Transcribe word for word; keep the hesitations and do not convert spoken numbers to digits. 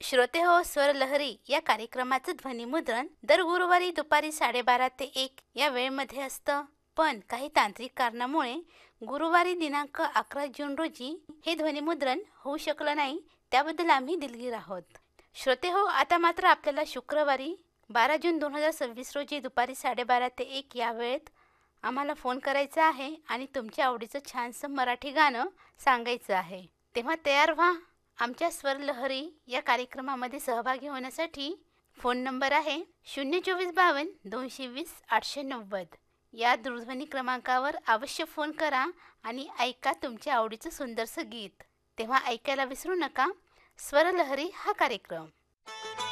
श्रोते हो, स्वरलहरी या कार्यक्रमाचं ध्वनिमुद्रण दर गुरुवारी दुपारी साडेबारा ते एक या वेळेमध्ये असतं. पण काही तांत्रिक कारणामुळे गुरुवारी दिनांक अकरा जून रोजी हे ध्वनिमुद्रण होऊ शकलं नाही. त्याबद्दल आम्ही दिलगीर आहोत. श्रोते हो, आता मात्र आपल्याला शुक्रवारी बारा जून दोन हजार सव्वीस रोजी दुपारी साडेबारा ते एक या वेळेत आम्हाला फोन करायचा आहे आणि तुमच्या आवडीचं छानसं मराठी गाणं सांगायचं आहे. तेव्हा तयार व्हा. आमच्या स्वरलहरी या कार्यक्रमामध्ये सहभागी होण्यासाठी फोन नंबर आहे शून्य चोवीस बावन्न दोनशे वीस आठशे नव्वद. या दूरध्वनी क्रमांकावर अवश्य फोन करा आणि ऐका तुमच्या आवडीचं सुंदरसं गीत. तेव्हा ऐकायला विसरू नका स्वरलहरी हा कार्यक्रम.